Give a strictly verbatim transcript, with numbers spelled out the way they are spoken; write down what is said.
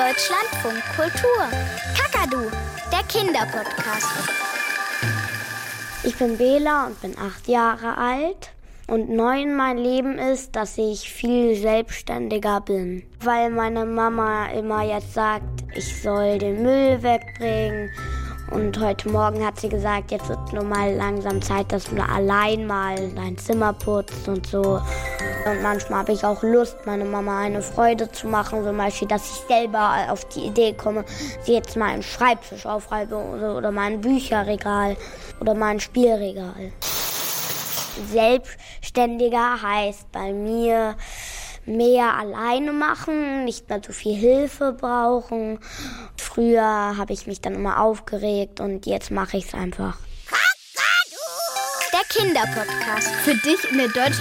Deutschlandfunk Kultur. Kakadu, der Kinderpodcast. Ich bin Bela und bin acht Jahre alt. Und neu in meinem Leben ist, dass ich viel selbstständiger bin. Weil meine Mama immer jetzt sagt, ich soll den Müll wegbringen. Und heute Morgen hat sie gesagt, jetzt wird nur mal langsam Zeit, dass du allein mal dein Zimmer putzt und so. Und manchmal habe ich auch Lust, meiner Mama eine Freude zu machen. Zum Beispiel, dass ich selber auf die Idee komme, sie jetzt mal einen Schreibtisch aufreibe oder, oder mal ein Bücherregal oder mal ein Spielregal. Selbstständiger heißt bei mir mehr alleine machen, nicht mehr so viel Hilfe brauchen. Früher habe ich mich dann immer aufgeregt und jetzt mache ich es einfach. Der Kinderpodcast. Für dich in der Deutschland